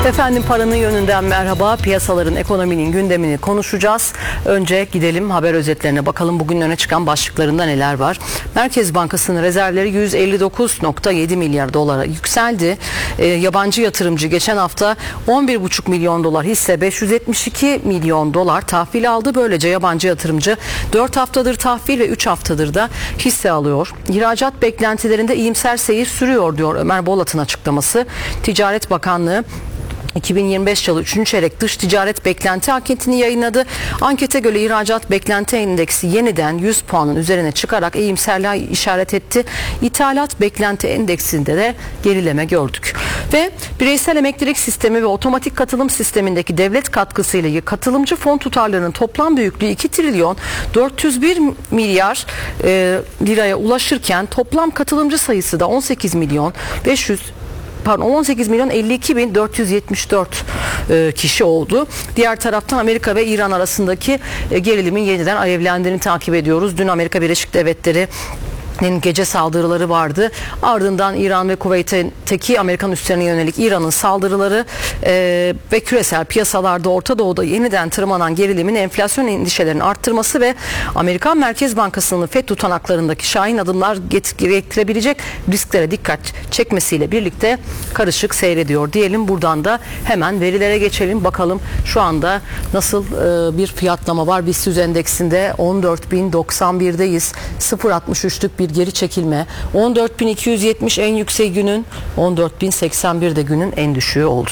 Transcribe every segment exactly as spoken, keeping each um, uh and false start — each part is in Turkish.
Efendim paranın yönünden merhaba. Piyasaların, ekonominin gündemini konuşacağız. Önce gidelim haber özetlerine bakalım bugün öne çıkan başlıklarında neler var. Merkez Bankası'nın rezervleri yüz elli dokuz virgül yedi milyar dolara yükseldi. E, yabancı yatırımcı geçen hafta on bir buçuk milyon dolar hisse beş yüz yetmiş iki milyon dolar tahvil aldı. Böylece yabancı yatırımcı dört haftadır tahvil ve üç haftadır da hisse alıyor. İhracat beklentilerinde iyimser seyir sürüyor diyor Ömer Bolat'ın açıklaması. Ticaret Bakanlığı iki bin yirmi beş yılı üçüncü çeyrek dış ticaret beklenti anketini yayınladı. Ankete göre ihracat beklenti endeksi yeniden yüz puanın üzerine çıkarak iyimserliğe işaret etti. İthalat beklenti endeksinde de gerileme gördük. Ve bireysel emeklilik sistemi ve otomatik katılım sistemindeki devlet katkısıyla katılımcı fon tutarlarının toplam büyüklüğü iki trilyon dört yüz bir milyar e, liraya ulaşırken toplam katılımcı sayısı da on sekiz milyon beş yüz Pardon on sekiz milyon elli iki bin dört yüz yetmiş dört e, kişi oldu. Diğer taraftan Amerika ve İran arasındaki e, gerilimin yeniden alevlendiğini takip ediyoruz. Dün Amerika Birleşik Devletleri gece saldırıları vardı. Ardından İran ve Kuveyt'teki Amerikan üslerine yönelik İran'ın saldırıları e, ve küresel piyasalarda Orta Doğu'da yeniden tırmanan gerilimin enflasyon endişelerinin arttırması ve Amerikan Merkez Bankası'nın F E D tutanaklarındaki şahin adımlar getirebilecek risklere dikkat çekmesiyle birlikte karışık seyrediyor diyelim. Buradan da hemen verilere geçelim. Bakalım şu anda nasıl e, bir fiyatlama var. BIST endeksinde on dört bin doksan bir'deyiz. sıfır virgül altmış üç'lük bir geri çekilme. on dört bin iki yüz yetmiş en yüksek günün, on dört bin seksen bir de günün en düşüğü oldu.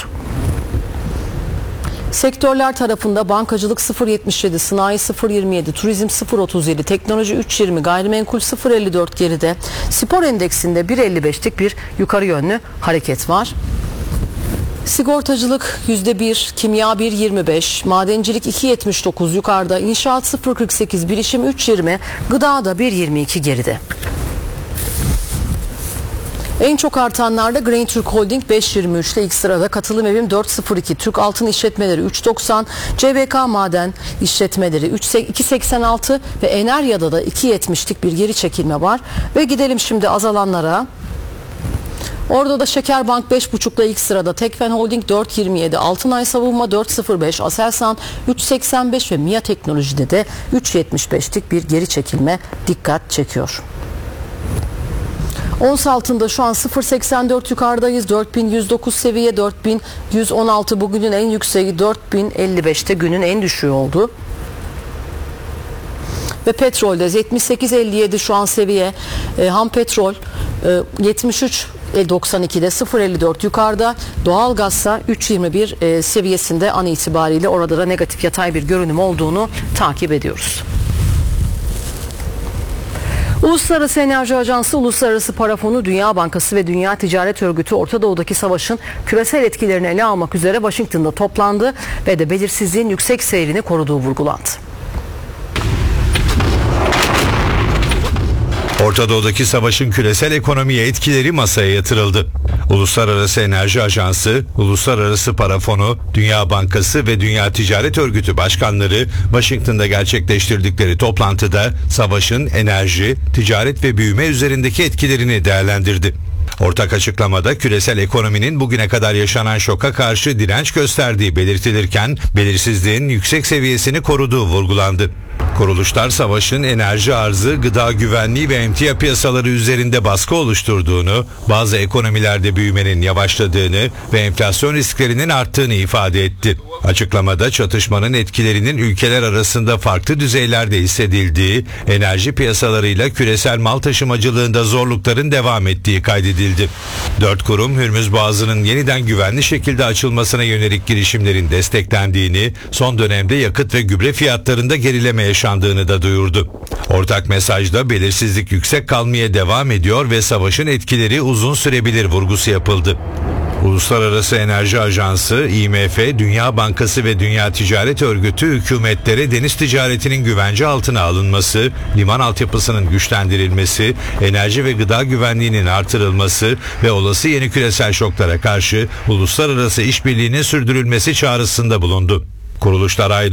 Sektörler tarafında bankacılık sıfır virgül yetmiş yedi, sanayi sıfır virgül yirmi yedi, turizm sıfır virgül otuz yedi, teknoloji üç virgül yirmi, gayrimenkul sıfır virgül elli dört geride. Spor endeksinde bir virgül elli beş'lik bir yukarı yönlü hareket var. Sigortacılık yüzde bir, kimya bir virgül yirmi beş, madencilik iki virgül yetmiş dokuz yukarıda, inşaat sıfır virgül kırk sekiz, bilişim üç virgül yirmi, gıda da bir virgül yirmi iki geride. En çok artanlarda Grain Türk Holding beş virgül yirmi üç'te ilk sırada, Katılım Evim dört virgül sıfır iki, Türk Altın İşletmeleri üç virgül doksan, C B K Maden İşletmeleri iki virgül seksen altı ve Enerya'da da iki virgül yetmiş'lik bir geri çekilme var. Ve gidelim şimdi azalanlara. Orada da Şekerbank beş buçuk'la ilk sırada, Tekfen Holding dört virgül yirmi yedi, Altınay Savunma dört virgül sıfır beş, Aselsan üç virgül seksen beş ve Mia Teknoloji'de de üç virgül yetmiş beş'lik bir geri çekilme dikkat çekiyor. Ons altında şu an sıfır virgül seksen dört yukarıdayız. dört bin yüz dokuz seviye, dört bin yüz on altı bugünün en yükseği, dört bin elli beş'te günün en düşüğü oldu. Ve petrolde yetmiş sekiz elli yedi şu an seviye. E, ham petrol e, yetmiş üç doksan iki'de, sıfır virgül elli dört yukarıda. Doğalgazsa üç virgül yirmi bir e, seviyesinde an itibariyle, orada da negatif yatay bir görünüm olduğunu takip ediyoruz. Uluslararası Enerji Ajansı, Uluslararası Para Fonu, Dünya Bankası ve Dünya Ticaret Örgütü Orta Doğu'daki savaşın küresel etkilerini ele almak üzere Washington'da toplandı ve de belirsizliğin yüksek seyrini koruduğu vurgulandı. Orta Doğu'daki savaşın küresel ekonomiye etkileri masaya yatırıldı. Uluslararası Enerji Ajansı, Uluslararası Para Fonu, Dünya Bankası ve Dünya Ticaret Örgütü başkanları Washington'da gerçekleştirdikleri toplantıda savaşın enerji, ticaret ve büyüme üzerindeki etkilerini değerlendirdi. Ortak açıklamada küresel ekonominin bugüne kadar yaşanan şoka karşı direnç gösterdiği belirtilirken belirsizliğin yüksek seviyesini koruduğu vurgulandı. Kuruluşlar savaşın enerji arzı, gıda güvenliği ve emtia piyasaları üzerinde baskı oluşturduğunu, bazı ekonomilerde büyümenin yavaşladığını ve enflasyon risklerinin arttığını ifade etti. Açıklamada çatışmanın etkilerinin ülkeler arasında farklı düzeylerde hissedildiği, enerji piyasalarıyla küresel mal taşımacılığında zorlukların devam ettiği kaydedildi. Dört kurum Hürmüz Boğazı'nın yeniden güvenli şekilde açılmasına yönelik girişimlerin desteklendiğini, son dönemde yakıt ve gübre fiyatlarında gerileme yaşandığını da duyurdu. Ortak mesajda belirsizlik yüksek kalmaya devam ediyor ve savaşın etkileri uzun sürebilir vurgusu yapıldı. Uluslararası Enerji Ajansı, I M F, Dünya Bankası ve Dünya Ticaret Örgütü hükümetlere deniz ticaretinin güvence altına alınması, liman altyapısının güçlendirilmesi, enerji ve gıda güvenliğinin artırılması ve olası yeni küresel şoklara karşı uluslararası işbirliğinin sürdürülmesi çağrısında bulundu. Kuruluşlar ayrı